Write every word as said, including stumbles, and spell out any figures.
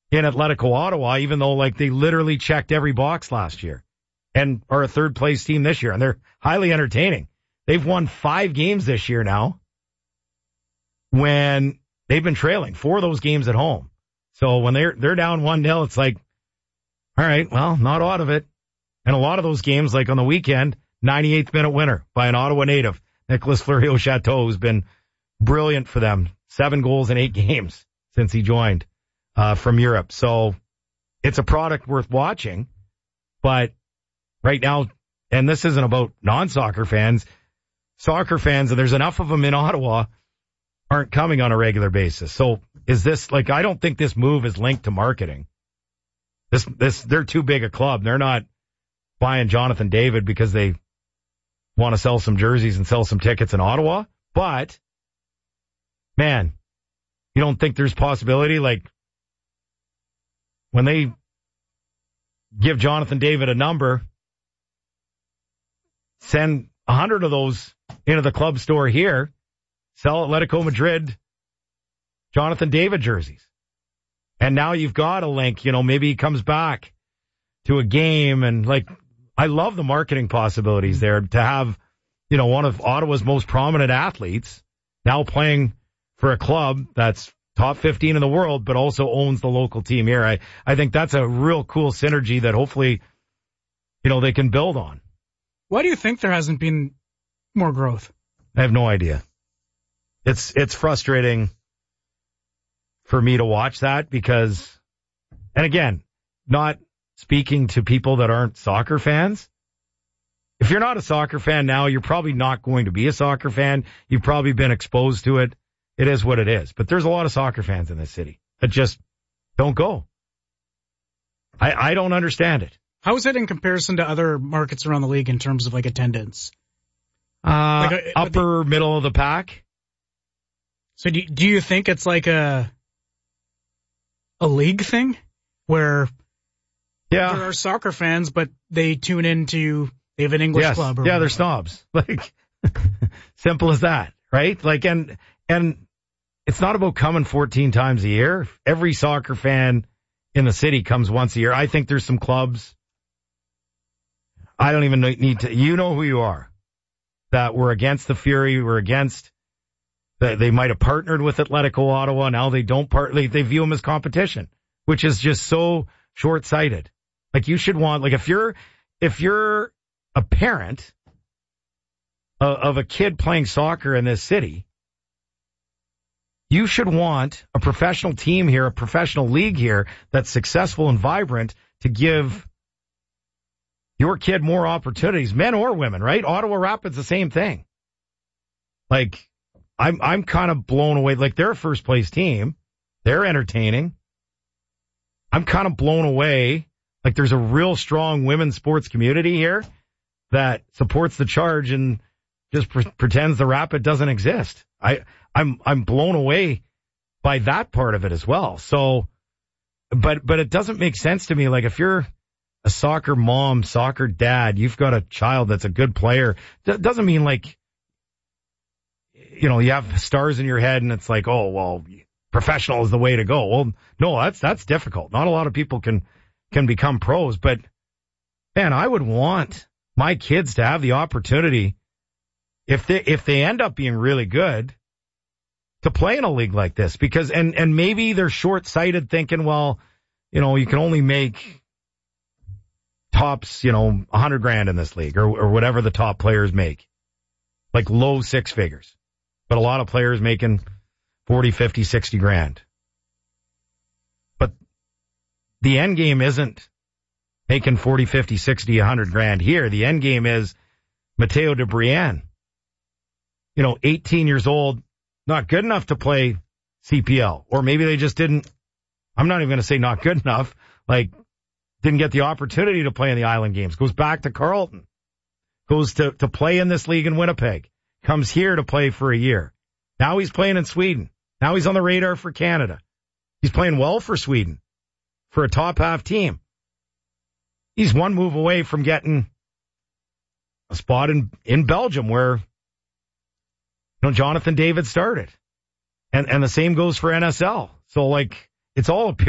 in Atletico Ottawa, even though like they literally checked every box last year and are a third place team this year. And they're highly entertaining. They've won five games this year now when they've been trailing four of those games at home. So when they're, they're down one nil, it's like, all right, well, not out of it. And a lot of those games, like on the weekend, ninety-eighth minute winner by an Ottawa native, Nicholas Fleury-Chateau, who's been brilliant for them. Seven goals in eight games since he joined uh, from Europe. So it's a product worth watching. But right now, and this isn't about non-soccer fans, soccer fans, and there's enough of them in Ottawa, aren't coming on a regular basis. So is this, like, I don't think this move is linked to marketing. This, this, they're too big a club. They're not buying Jonathan David because they want to sell some jerseys and sell some tickets in Ottawa. But, man, you don't think there's possibility, like, when they give Jonathan David a number, send a hundred of those into the club store here, sell Atletico Madrid Jonathan David jerseys. And now you've got a link, you know, maybe he comes back to a game and like, I love the marketing possibilities there to have, you know, one of Ottawa's most prominent athletes now playing for a club that's top fifteen in the world, but also owns the local team here. I, I think that's a real cool synergy that hopefully, you know, they can build on. Why do you think there hasn't been more growth? I have no idea. It's, it's frustrating for me to watch that because, and again, not speaking to people that aren't soccer fans. If you're not a soccer fan now, you're probably not going to be a soccer fan. You've probably been exposed to it. It is what it is. But there's a lot of soccer fans in this city that just don't go. I, I don't understand it. How is it in comparison to other markets around the league in terms of like attendance? Uh, like a, upper the, middle of the pack. So do, do you think it's like a a league thing where yeah. there are soccer fans, but they tune into, they have an English yes. club? Or yeah, whatever. They're snobs. Like, simple as that, right? Like, and, and it's not about coming fourteen times a year. Every soccer fan in the city comes once a year. I think there's some clubs. I don't even need to, you know who you are, that we're against the Fury. We're against, they might have partnered with Atletico Ottawa. Now they don't part, they, they view them as competition, which is just so short-sighted. Like you should want, like if you're, if you're a parent of, of a kid playing soccer in this city, you should want a professional team here, a professional league here that's successful and vibrant to give your kid more opportunities, men or women, right? Ottawa Rapids, the same thing. Like, I'm, I'm kind of blown away. Like, they're a first place team. They're entertaining. I'm kind of blown away. Like, there's a real strong women's sports community here that supports the charge and just pre- pretends the Rapid doesn't exist. I, I'm, I'm blown away by that part of it as well. So, but, but it doesn't make sense to me. Like, if you're a soccer mom, soccer dad, you've got a child that's a good player. That doesn't mean like, you know, you have stars in your head and it's like, oh, well, professional is the way to go. Well, no, that's, that's difficult. Not a lot of people can, can become pros, but man, I would want my kids to have the opportunity if they, if they end up being really good to play in a league like this because, and, and maybe they're short-sighted thinking, well, you know, you can only make tops, you know, a hundred grand in this league or, or whatever the top players make, like low six figures. But a lot of players making forty, fifty, sixty grand. But the end game isn't making forty, fifty, sixty, a hundred grand here. The end game is Matteo de Brienne. You know, eighteen years old, not good enough to play C P L. Or maybe they just didn't, I'm not even going to say not good enough, like didn't get the opportunity to play in the Island Games. Goes back to Carleton. Goes to, to play in this league in Winnipeg. Comes here to play for a year. Now he's playing in Sweden. Now he's on the radar for Canada. He's playing well for Sweden, for a top half team. He's one move away from getting a spot in, in Belgium where, you know, Jonathan David started. And, and the same goes for N S L. So like, it's all a